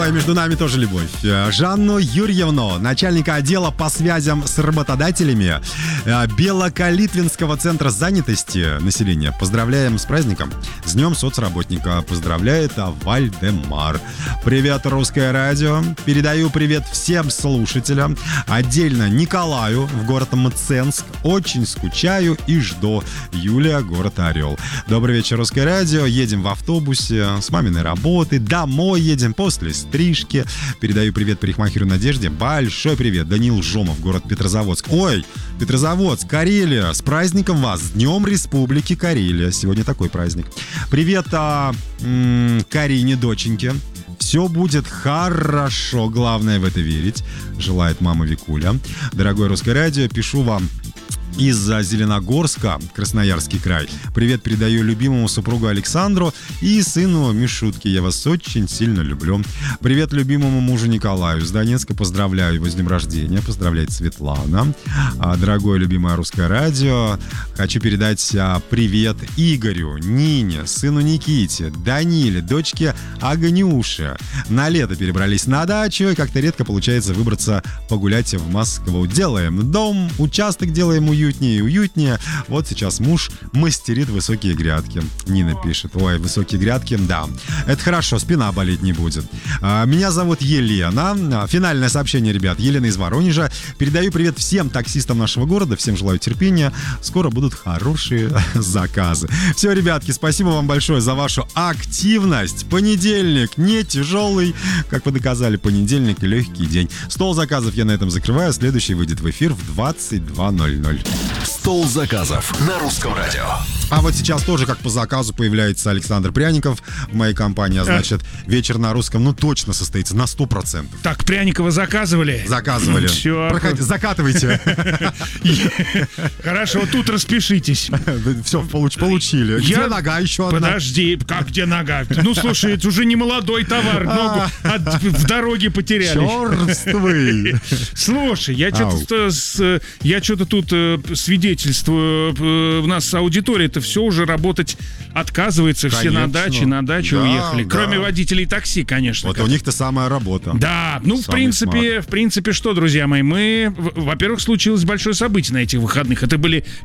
Ой, между нами тоже любовь. Жанну Юрьевну, начальника отдела по связям с работодателями Белокалитвинского центра занятости населения. Поздравляем с праздником. С Днем соцработника. Поздравляет Вальдемар. Привет, Русское радио. Передаю привет всем слушателям. Отдельно Николаю в город Мценск. Очень скучаю и жду. Юлия, город Орел. Добрый вечер, Русское радио. Едем в автобусе с маминой работы. Домой едем после стрижки. Передаю привет парикмахеру Надежде. Большой привет. Даниил Жомов, город Петрозаводск. Ой, Петрозаводск, Карелия. С праздником вас. С Днем Республики Карелия. Сегодня такой праздник. Привет Карине, доченьке. Все будет хорошо. Главное в это верить. Желает мама Викуля. Дорогое Русское радио, пишу вам из-за Зеленогорска, Красноярский край. Привет передаю любимому супругу Александру и сыну Мишутке. Я вас очень сильно люблю. Привет любимому мужу Николаю. С Донецка поздравляю его с днем рождения. Поздравляет Светлана. Дорогое любимое Русское радио, хочу передать привет Игорю, Нине, сыну Никите, Даниле, дочке Аганюше. На лето перебрались на дачу, и как-то редко получается выбраться погулять в Москву. Делаем дом, участок делаем уютнее и уютнее. Вот сейчас муж мастерит высокие грядки. Нина пишет. Ой, высокие грядки, да. Это хорошо, спина болеть не будет. Меня зовут Елена. Финальное сообщение, ребят. Елена из Воронежа. Передаю привет всем таксистам нашего города. Всем желаю терпения. Скоро будут хорошие заказы. Все, ребятки, спасибо вам большое за вашу активность. Понедельник не тяжелый. Как вы доказали, понедельник легкий день. Стол заказов я на этом закрываю. Следующий выйдет в эфир в 22:00. Стол заказов на Русском радио. А вот сейчас тоже как по заказу появляется Александр Пряников в моей компании. А значит, вечер на русском, точно состоится на 100%. Так, Пряникова заказывали? Заказывали. Все. Закатывайте. Хорошо, тут распишитесь. Все, получили. Где нога еще одна? Подожди, как где нога? Ну, слушай, это уже не молодой товар. Ногу в дороге потеряли. Черствый. Слушай, я что-то тут свидетельствую. У нас аудитория-то все уже работать отказывается. Все на дачу уехали. Кроме водителей такси, конечно. Вот у них-то самая работа. Да, в принципе, что, друзья мои, во-первых, случилось большое событие на этих выходных. Это были